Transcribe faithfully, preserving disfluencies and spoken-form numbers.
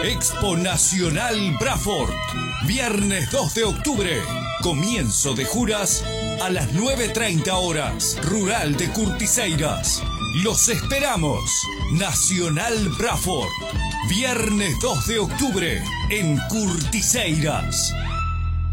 Expo Nacional Braford. Viernes dos de octubre. Comienzo de juras a las nueve treinta horas. Rural de Curtiseiras. Los esperamos. Nacional Braford. Viernes dos de octubre en Curtiseiras.